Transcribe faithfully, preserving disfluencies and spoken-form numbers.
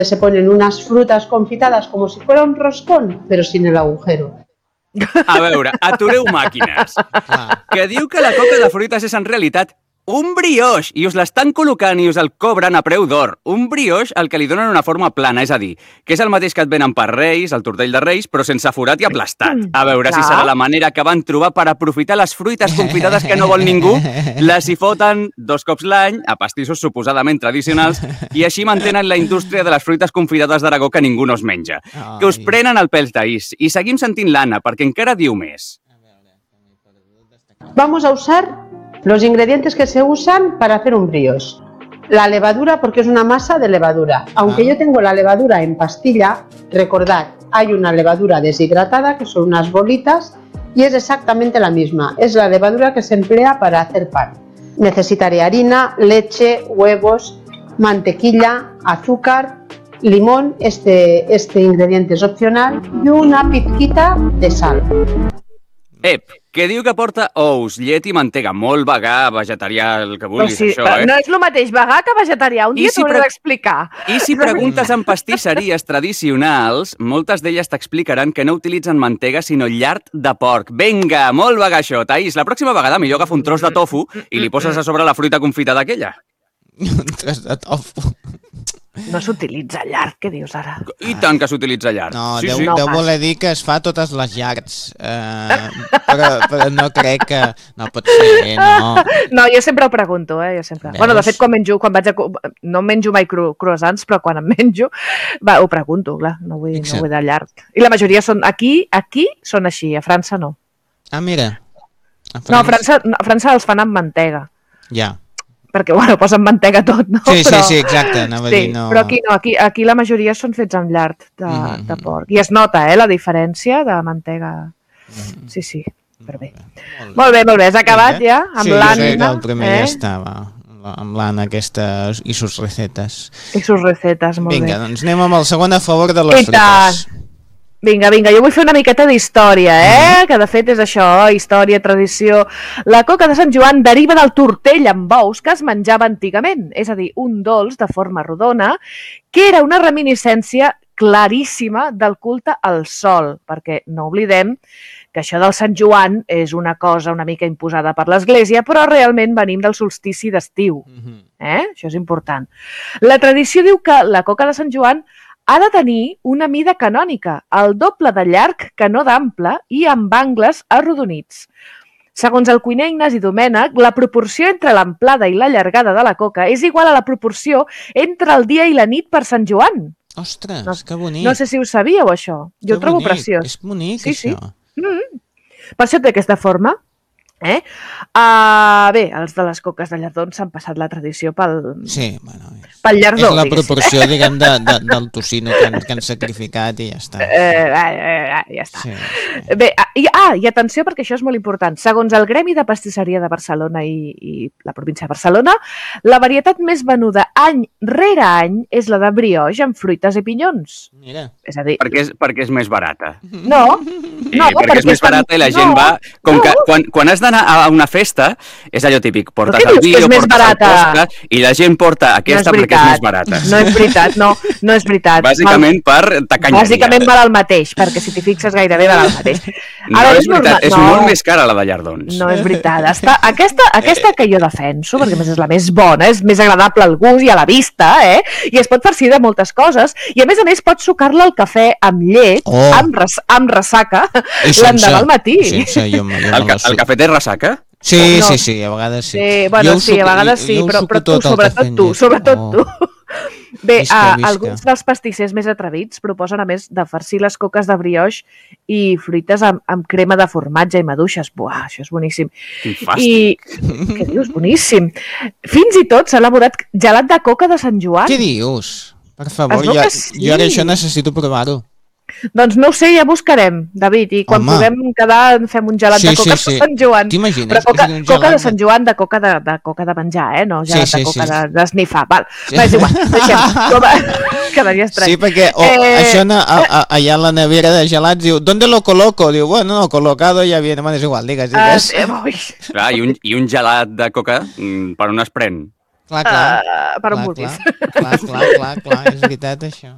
se ponen unas frutas confitadas como si fuera un roscón, pero sin el agujero. A veure, atureu màquines. Que diu que la coca de fruites és en realitat un brioix i us l'estan col·locant i us el cobren a preu d'or. Un brioix al que li donen una forma plana, és a dir, que és el mateix que et venen per Reis, el tortell de Reis, però sense forat i aplastat. A veure Clar. si serà la manera que van trobar per aprofitar les fruites confitades que no vol ningú, les hi foten dos cops l'any a pastissos suposadament tradicionals i així mantenen la indústria de les fruites confitades d'Aragó que ningú no es menja. Ai. Que us prenen el pèl taís. I seguim sentint l'Anna, perquè encara diu més. Vamos a usar los ingredientes que se usan para hacer un brioche. La levadura, porque es una masa de levadura. Aunque ah. yo tengo la levadura en pastilla, recordad, hay una levadura deshidratada, que son unas bolitas, y es exactamente la misma. Es la levadura que se emplea para hacer pan. Necesitaré harina, leche, huevos, mantequilla, azúcar, limón, este, este ingrediente es opcional, y una pizquita de sal. Ep, que diu que porta ous, llet i mantega. Molt vegà, vegetarià, el que vulguis, sí, això, eh? No és el mateix vegà que vegetarià. Un dia si t'ho hauré d'explicar. I si preguntes en pastisseries tradicionals, moltes d'elles t'explicaran que no utilitzen mantega, sinó llard de porc. Vinga, molt vegà això, Taís. La pròxima vegada millor agafa un tros de tofu i li poses a sobre la fruita confitada aquella. Un tros de tofu. No s'utilitza llard, què dius ara? I tant que s'utilitza llard. No, sí, deu, sí. deu voler dir que es fa a totes les llards. Uh, però, però no crec que... No pot ser, no. No, jo sempre ho pregunto, eh? Jo sempre. Bueno, de fet, quan menjo, quan vaig a... No menjo mai cru, croissants, però quan em menjo, va, ho pregunto, clar, no vull, no vull de llarg. I la majoria són... Aquí, aquí són així, a França no. Ah, mira. A França... No, a França, a França els fan amb mantega. Ja. Perquè, bueno, posen mantega tot, no? Sí, però, sí, sí, exacte. Anava sí, a dir, no... Però aquí no, aquí, aquí la majoria són fets amb llard de, mm-hmm. de porc. I es nota, eh, la diferència de mantega. Mm-hmm. Sí, sí, però bé. Molt bé, molt bé, molt bé. Has acabat sí, ja amb sí, l'Anna? Sí, el primer eh? ja estava, amb l'Anna aquesta i sus recetes. I sus recetes, molt Vinga, bé. doncs anem amb el segon a favor de les I fruites. Vinga, vinga, jo vull fer una miqueta d'història, eh? Mm. Que de fet és això, història, tradició. La coca de Sant Joan deriva del tortell amb ous que es menjava antigament, és a dir, un dolç de forma rodona, que era una reminiscència claríssima del culte al sol, perquè no oblidem que això del Sant Joan és una cosa una mica imposada per l'Església, però realment venim del solstici d'estiu. Eh? Això és important. La tradició diu que la coca de Sant Joan ha de tenir una mida canònica, el doble de llarg que no d'ample i amb angles arrodonits. Segons el cuiner Ignasi Domènech, la proporció entre l'amplada i la llargada de la coca és igual a la proporció entre el dia i la nit per Sant Joan. Ostres, no, que bonic. No sé si ho sabíeu, això. Jo que ho trobo bonic. preciós. És bonic, sí, això. Sí. Mm. Per això té aquesta forma. Eh? Uh, bé, els de les coques de llardons s'han passat la tradició pel, sí, bueno, és, pel llardó. És la proporció, diguem, de, de, del tocino que han, que han sacrificat i ja està. Eh, eh, eh, ja està. Sí, sí. Bé, i, ah, i atenció perquè això és molt important. Segons el Gremi de Pastisseria de Barcelona i, i la província de Barcelona, la varietat més venuda any rere any és la de brioix amb fruites i pinyons. Mira. És a dir... Perquè és, perquè és més barata. No, sí, no, perquè, perquè és més barata i la gent no, va... Com no. que quan, quan has d'anar a una festa, és allò típic, portes el vi o portes el postre i la gent porta aquesta no perquè és més barata. No és veritat, no, no és veritat. Bàsicament per tacanyeria. Bàsicament val el mateix, perquè si t'hi fixes gairebé val el mateix. No Ara, és veritat, normal... és no, molt més cara la de llardons. No és veritat. Està, aquesta, aquesta que jo defenso, perquè més és la més bona, és més agradable al gust i a la vista, eh? I es pot farcir de moltes coses, i a més a més pots sucar-la al cafè amb llet, oh. amb, res, amb ressaca, l'endemà al matí. Sense, jo, jo el, el cafè té ressaca? Sí, no. sí, sí, a vegades sí. Sí, bueno, sí, a vegades sí, però, però tu, sobretot tu, sobretot tu. Bé, visca, a, visca. Alguns dels pastissers més atrevits proposen, a més, de farcir les coques de brioix i fruites amb, amb crema de formatge i maduixes. Buah, això és boníssim. Quin fàstic. I, què dius? Boníssim. Fins i tot s'ha elaborat gelat de coca de Sant Joan. Què dius? Per favor, jo, sí. jo ara això necessito provar-ho. Doncs no ho sé, ja buscarem, David, i quan Home. puguem quedar fem un gelat sí, de coca sí, sí. de Sant Joan. T'imagines? Però coca, coca de Sant Joan, de coca de, de, coca de menjar, eh? No gelat sí, sí, de coca sí. de, d'esnifar. Val, sí. Va, és igual, deixem. Quedaria estrany. Sí, perquè oh, eh... això a, a, allà a la nevera de gelats diu, ¿dónde lo coloco? Diu, bueno, no, colocado ya viene. Bueno, és igual, digues, digues. Uh, sí, clar, i, un, I un gelat de coca, per on es pren? Clar, clar. Uh, per on clar, vulguis. Clar, clar, clar, clar, clar, és veritat això.